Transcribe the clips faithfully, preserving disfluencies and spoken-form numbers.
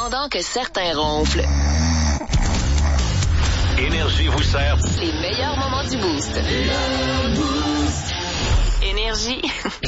Pendant que certains ronflent, Énergie vous sert les meilleurs moments du Boost. Énergie.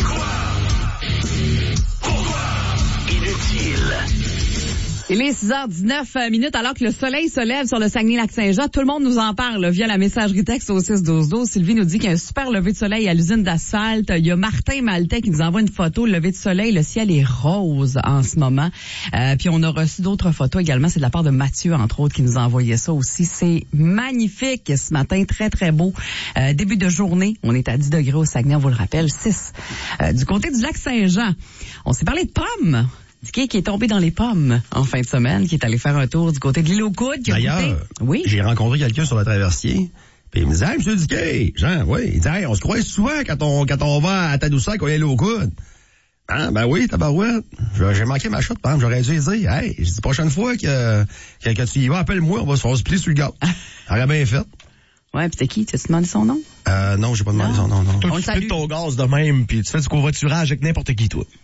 inutile. Il est six heures dix-neuf minutes alors que le soleil se lève sur le Saguenay-Lac-Saint-Jean. Tout le monde nous en parle là, via la messagerie texte au six douze douze. Sylvie nous dit qu'il y a un super lever de soleil à l'usine d'asphalte. Il y a Martin Maltais qui nous envoie une photo. Le lever de soleil, le ciel est rose en ce moment. Euh, puis on a reçu d'autres photos également. C'est de la part de Mathieu, entre autres, qui nous a envoyé ça aussi. C'est magnifique ce matin, très, très beau. Euh, début de journée, on est à dix degrés au Saguenay, on vous le rappelle, six. Euh, du côté du Lac-Saint-Jean, on s'est parlé de pommes. Dicky qui est tombé dans les pommes en fin de semaine, qui est allé faire un tour du côté de l'île aux Coudes. D'ailleurs, oui? J'ai rencontré quelqu'un sur le traversier, puis il me disait, hey, monsieur Dicky, Jean, oui, il dit, hey, on se croise souvent quand on, quand on va à Tadoussac ou à l'île aux Coudes. Hein, ben oui, tabarouette. J'ai manqué ma chute, par exemple, j'aurais dû dire, hey, je dis, prochaine fois que, que, que tu y vas, appelle-moi, on va se faire se plier sur le gars. Ça aurait bien fait. Ouais, pis c'est qui? Tu as demandé son nom? Euh, non, j'ai pas demandé son nom, non. Toi, tu fais ton gaz de même, puis tu fais du covoiturage avec n'importe qui, toi.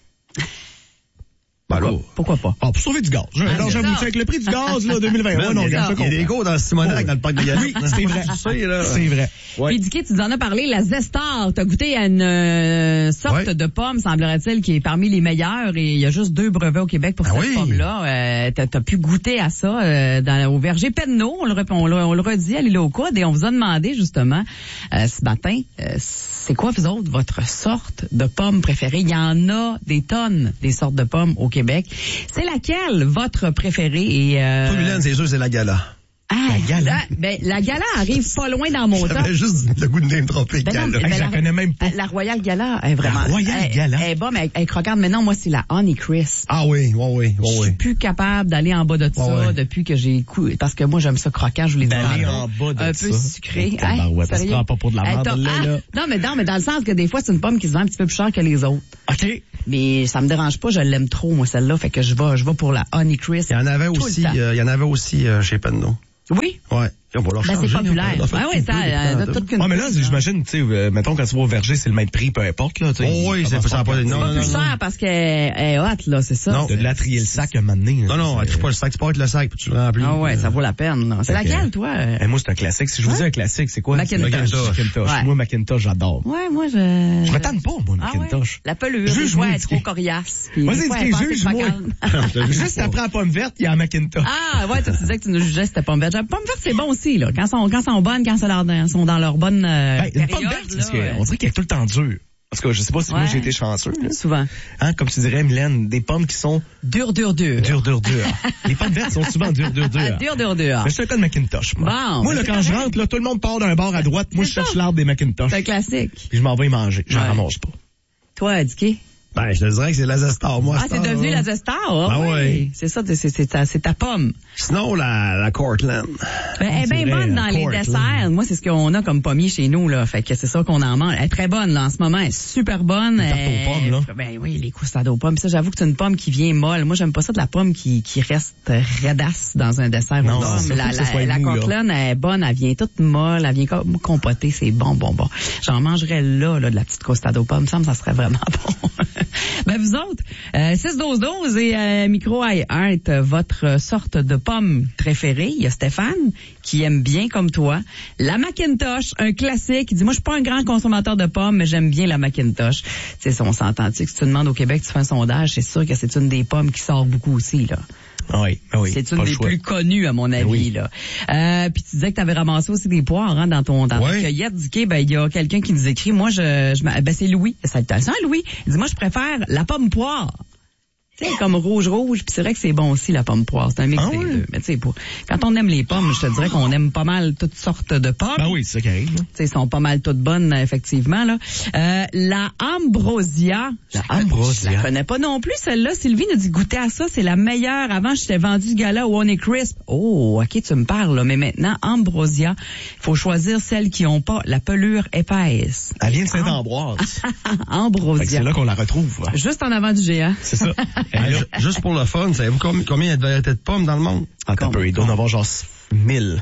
Ben Pourquoi, là, pourquoi pas? Ah, pour sauver du gaz. Ah, Alors, j'avoue, avec le prix du gaz, là, deux mille vingt. Ouais, non, il y a des gars dans le Simonac, dans le parc de Galerie. Oui, c'est vrai. sais, là. C'est vrai. Ouais. Puis Dicky, tu nous en as parlé, la Zestar. T'as goûté à une euh, sorte ouais. de pomme, semblerait-il, qui est parmi les meilleures, et il y a juste deux brevets au Québec pour ah cette oui. pomme-là. Euh, t'as, t'as pu goûter à ça euh, dans, au verger Penneau, on le, on, le, on le redit à l'île aux Coudes, et on vous a demandé justement euh, ce matin, euh, c'est quoi, vous autres, votre sorte de pomme préférée? Il y en a des tonnes, des sortes de pommes au Québec. C'est laquelle, votre préférée? Et, euh... Toi, Mylène, c'est sûr, c'est la gala. Ah, La Gala? La, ben, la Gala arrive pas loin dans mon top. J'avais juste le goût de name dropper, Ben non, Gala. ben je la connais même pas. La Royal Gala est vraiment... La Royal elle, Gala? Elle est bonne, mais elle est croquante. Mais non, moi, c'est la Honey Crisp. Ah oui, oui, oui, Je oui, suis oui. plus capable d'aller en bas de ça Ouais, ouais. depuis que j'ai cou... parce que moi j'aime ça croquant, je vous l'ai dit. D'aller tantôt. en bas de un ça. peu sucré. Oh, tabarouette, ça se sérieux? prend pas pour de la Hey, merde, t'as- là, ah, là. Non, mais non, mais dans le sens que des fois c'est une pomme qui se vend un petit peu plus cher que les autres. OK. Mais ça me dérange pas, je l'aime trop moi celle-là, fait que je vais je vais pour la Honey Crisp. Il y en avait tout le aussi, temps. euh, il y en avait aussi euh, chez Penneau. Oui. Ouais. On va leur Ben, changer, c'est populaire. on va leur faire Ben oui, tout ça, le euh, temps, toute qu'une Ah, mais là, couche, j'imagine, tu sais, euh, mettons, quand tu vas au verger, c'est le même prix, peu importe, là, tu sais. Oh oui, c'est pas ça, pas, non, C'est pas non, plus non, cher parce qu'elle est hot, là, c'est ça. Non. De la trier le sac un moment donné. Non, non, tu pas le sac, tu peux être le sac, puis tu le remplis. Ah ouais, ça vaut la peine. là. C'est Fait que- laquelle, toi? Eh, moi, c'est un classique. Si je vous dis un classique, c'est quoi? Macintosh. Macintosh. Macintosh. Ouais. Moi, Macintosh, j'adore. Ouais, moi, je... Je me tanne pas, moi, Ah ouais? Macintosh. La pelure, des Juge-moi, fois, elle est trop Dicky. coriace. puis Vas-y, des fois, Dicky, elle est pas assez juge-moi. croquante. Juste après la pomme verte, il y a un Macintosh. Ah, ouais, tu disais que tu nous jugeais c'était pomme verte. Pomme verte, c'est bon aussi, là. Quand sont, quand sont bonnes, quand sont dans, sont dans leur bonne, euh, Ben, une période, pomme verte, là, parce que ouais. on dirait qu'elle est tout le temps dure. Parce que je sais pas si moi Ouais. j'ai été chanceux, là. Souvent. Hein, comme tu dirais, Mylène, des pommes qui sont Dur, dur, dur. dures, dures, dures. Les pommes vertes sont souvent dures, dures, Ah, dures. dur, dur, dur. Mais je suis un cas de Macintosh, moi. Bon, moi, ben, là, c'est quand je correct. rentre, là, tout le monde part d'un bord à droite. Moi, je C'est cherche ça. l'arbre des Macintosh. C'est un classique. Puis je m'en vais y manger. J'en Ouais. ramasse pas. Toi, Dicky? Ben, je te dirais que c'est la Zestar, moi. Ah, c'est devenu la Zestar? Ah, Ah oui. ouais. C'est ça, c'est, c'est, ta, c'est ta pomme. Sinon, la, la Cortland. Ben, elle est c'est bien vrai, bonne dans la les Cortland. desserts. Moi, c'est ce qu'on a comme pommier chez nous, là. Fait que c'est ça qu'on en mange. Elle est très bonne, là, en ce moment. Elle est super bonne. Les tartes aux Elle- pommes, là. Ben oui, les croustades aux pommes. Ça, j'avoue que c'est une pomme qui vient molle. Moi, j'aime pas ça de la pomme qui, qui reste radasse dans un dessert Non, aux pommes. surtout La, que ça la, soit la mou, là. Cortland, elle est bonne. Elle vient toute molle. Elle vient comme compotée. C'est bon, bon, bon. J'en mangerais là, là, de la petite croustade aux pommes. Ça me semble que ça serait vraiment bon. Ben, vous autres, euh, six douze douze et euh, Micro iHeart, votre sorte de pomme préférée. Il y a Stéphane qui aime bien comme toi la Macintosh, un classique. Il dit, moi, je suis pas un grand consommateur de pommes, mais j'aime bien la Macintosh. Tu sais, si on s'entend-tu que si tu demandes au Québec, tu fais un sondage, c'est sûr que c'est une des pommes qui sort beaucoup aussi, là. Ah oui, ah oui. C'est une pas le des choix. plus connues, à mon avis, oui. là. Euh, puis tu disais que tu avais ramassé aussi des poires, hein, dans ton, dans Ouais. ta cueillette. Dicky, ben, il y a quelqu'un qui nous écrit, moi, je, je m'a- ben, c'est Louis. Salutations, Louis. Il dit, moi, je préfère la pomme poire. Tu sais, comme rouge-rouge, puis c'est vrai que c'est bon aussi, la pomme poire. C'est un mix Ah des oui? deux. Mais tu sais, pour, quand on aime les pommes, je te dirais qu'on aime pas mal toutes sortes de pommes. Ben oui, c'est ça qui arrive, là. Tu sais, sont pas mal toutes bonnes, effectivement, là. Euh, la Ambrosia. La je Ambrosia. Je la connais pas non plus, celle-là. Sylvie nous dit goûter à ça, c'est la meilleure. Avant, je t'ai vendu ce gars-là au Honey Crisp. Oh, ok, tu me parles, là. Mais maintenant, Ambrosia. Il faut choisir celles qui ont pas la pelure épaisse. Elle vient de Saint-Ambroise. Fait que Ambrosia. c'est là qu'on la retrouve. Juste en avant du géant. C'est ça. Ben, Elle, là, ju- juste pour le fun, savez-vous combien, combien il y a de variétés de pommes dans le monde? attends un peu, il doit en avoir genre mille.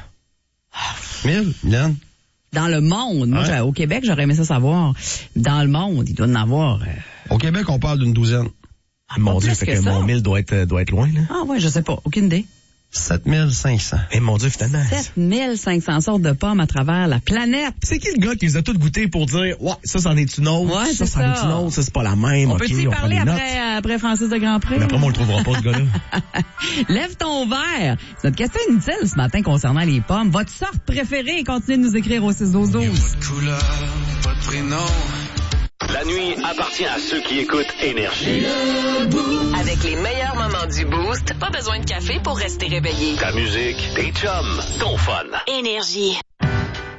Mille, Mylène? Dans le monde. Moi, Ouais. j'ai- au Québec, j'aurais aimé ça savoir. Dans le monde, il doit en avoir. euh, Au Québec, on parle d'une douzaine. Ah, mon Pas Dieu, plus fait que que, ça. mon mille doit être, doit être loin, là. Ah ouais, je sais pas. Aucune idée. sept mille cinq cents. Eh, mon Dieu, finalement. sept mille cinq cents sortes de pommes à travers la planète. C'est qui le gars qui les a toutes goûtées pour dire, ouais, ça, c'en est une autre, Ouais, ça, c'est c'en est ça. une autre, ça, c'est pas la même, On ok, peut-y on prend parler des notes. après, après Francis de Grandpré? Mais après, moi, on le trouvera pas, ce gars-là. Lève ton verre. C'est notre question inutile ce matin concernant les pommes. Votre sorte préférée? Continuez de nous écrire au six douze douze. Couleur, pas de prénom. La nuit appartient à ceux qui écoutent Énergie. Avec les meilleurs moments du Boost, pas besoin de café pour rester réveillé. Ta musique, tes chums, ton fun. Énergie.